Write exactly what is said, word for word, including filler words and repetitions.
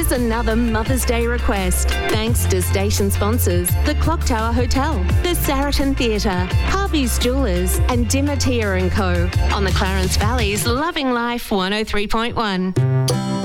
Here's another Mother's Day request. Thanks to station sponsors, the Clock Tower Hotel, the Saracen Theatre, Harvey's Jewellers and Dimatia and Co. On the Clarence Valley's Loving Life one oh three point one.